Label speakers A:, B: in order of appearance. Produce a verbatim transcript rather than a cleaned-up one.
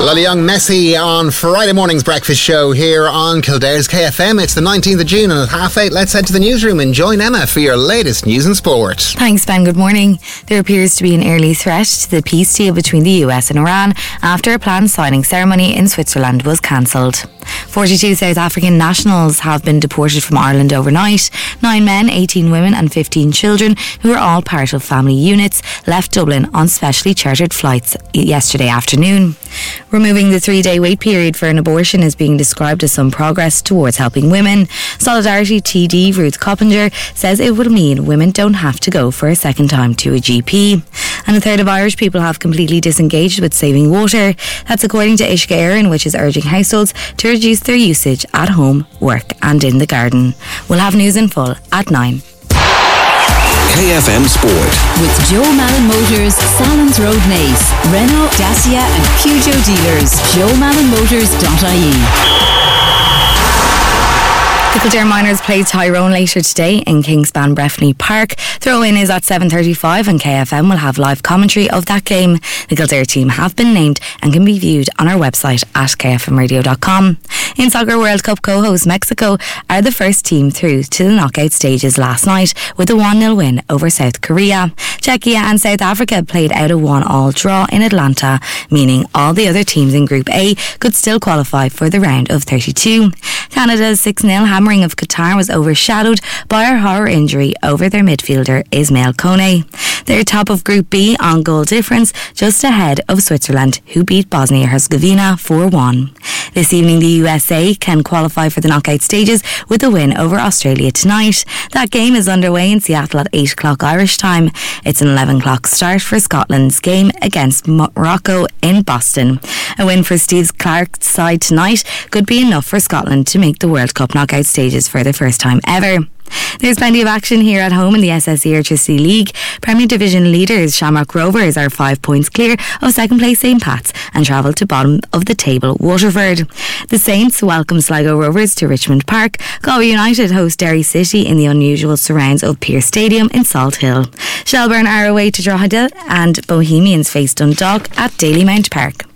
A: Lily Young, Messi on Friday morning's breakfast show here on Kildare's K F M. It's the nineteenth of June and at half eight, let's head to the newsroom and join Emma for your latest news and sport.
B: Thanks, Ben. Good morning. There appears to be an early threat to the peace deal between the U S and Iran after a planned signing ceremony in Switzerland was cancelled. forty-two South African nationals have been deported from Ireland overnight. Nine men, eighteen women and fifteen children, who are all part of family units, left Dublin on specially chartered flights yesterday afternoon. Removing the three-day wait period for an abortion is being described as some progress towards helping women. Solidarity T D Ruth Coppinger says it will mean women don't have to go for a second time to a G P. And a third of Irish people have completely disengaged with saving water. That's according to Uisce Éireann, which is urging households to reduce their usage at home, work and in the garden. We'll have news in full at nine.
C: K F M Sport.
D: With Joe Malin Motors, Salons Road Naas, Renault, Dacia and Peugeot dealers. joe malin motors dot I E.
B: The Kildare Miners play Tyrone later today in Kingspan Breffni Park. Throw-in is at seven thirty-five and K F M will have live commentary of that game. The Kildare team have been named and can be viewed on our website at k f m radio dot com. In Soccer World Cup co-host Mexico are the first team through to the knockout stages last night with a one nil win over South Korea. Czechia and South Africa played out a one all draw in Atlanta, meaning all the other teams in Group A could still qualify for the round of thirty-two. Canada's six nil hammering of Qatar was overshadowed by a horror injury over their midfielder Ismail Kone. They're top of Group B on goal difference, just ahead of Switzerland, who beat Bosnia-Herzegovina four one. This evening the U S A can qualify for the knockout stages with a win over Australia tonight. That game is underway in Seattle at eight o'clock Irish time. It's an eleven o'clock start for Scotland's game against Morocco in Boston. A win for Steve Clarke's side tonight could be enough for Scotland to make the World Cup knockout stages for the first time ever. There's plenty of action here at home in the S S E Airtricity League. Premier Division leaders Shamrock Rovers are five points clear of second place Saint Pat's and travel to bottom of the table Waterford. The Saints welcome Sligo Rovers to Richmond Park. Galway United host Derry City in the unusual surrounds of Pearse Stadium in Salt Hill. Shelbourne are away to Drogheda and Bohemians face Dundalk at Dalymount Park.